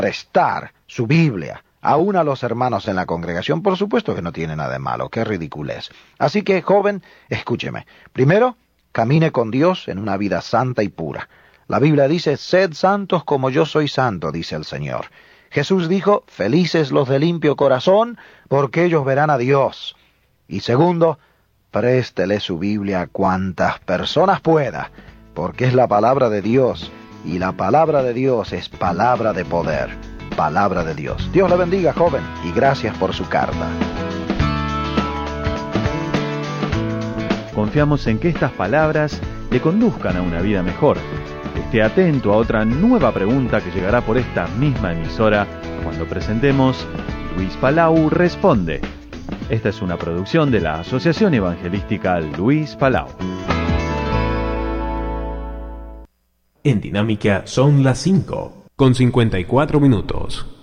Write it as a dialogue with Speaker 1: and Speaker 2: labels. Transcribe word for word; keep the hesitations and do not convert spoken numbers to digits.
Speaker 1: prestar su Biblia, aún a los hermanos en la congregación, por supuesto que no tiene nada de malo, qué ridiculez. Así que, joven, escúcheme. Primero, camine con Dios en una vida santa y pura. La Biblia dice, sed santos como yo soy santo, dice el Señor. Jesús dijo, felices los de limpio corazón, porque ellos verán a Dios. Y segundo, préstele su Biblia a cuantas personas pueda, porque es la palabra de Dios, y la palabra de Dios es palabra de poder, palabra de Dios. Dios le bendiga, joven, y gracias por su carta.
Speaker 2: Confiamos en que estas palabras le conduzcan a una vida mejor. Esté atento a otra nueva pregunta que llegará por esta misma emisora cuando presentemos Luis Palau Responde. Esta es una producción de la Asociación Evangelística Luis Palau.
Speaker 3: En Dinámica son las cinco, con cincuenta y cuatro minutos.